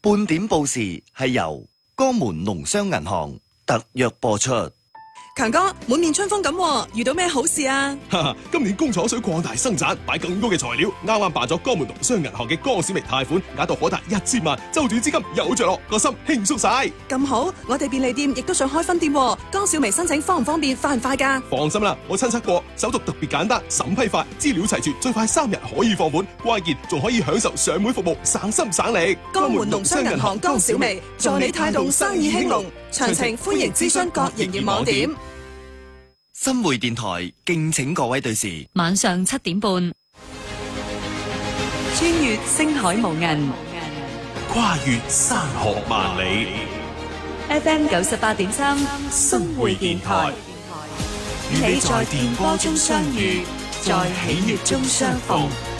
半點報時係由江門農商銀行特約播出。 強哥，滿面春風咁，遇到咩好事啊？ 今年工廠想擴大生產，買更多嘅材料，啱啱辦咗江門農商銀行嘅江小微貸款，額度可達1000萬，周轉資金有着落，個心輕鬆晒。 咁好，我哋便利店亦都想開分店，江小微申請方唔方便，快唔快㗎？ 放心啦，我親測過，手續特別簡單，審批快，資料齊全，最快3日可以放款，關鍵仲可以享受上門服務，省心省力。 江門農商銀行江小微，助你帶動生意興隆。詳情歡迎諮詢各營業網點。 新會電台敬請各位對視， 晚上7點半，穿越星海無垠， 跨越山河萬里。 FM 98.3 新會電台，與你在電波中相遇，在喜悅中相逢。